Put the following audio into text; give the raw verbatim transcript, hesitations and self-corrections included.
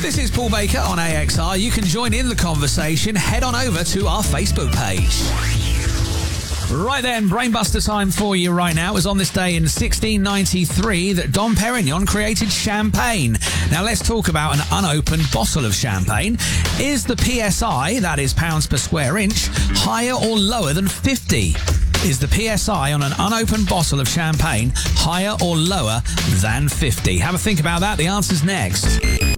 This is Paul Baker on A X R. You can join in the conversation. Head on over to our Facebook page. Right then, Brainbuster time for you right now. It was on this day in sixteen ninety-three that Dom Perignon created champagne. Now let's talk about an unopened bottle of champagne. Is the P S I, that is pounds per square inch, higher or lower than fifty? Is the P S I on an unopened bottle of champagne higher or lower than fifty? Have a think about that. The answer's next.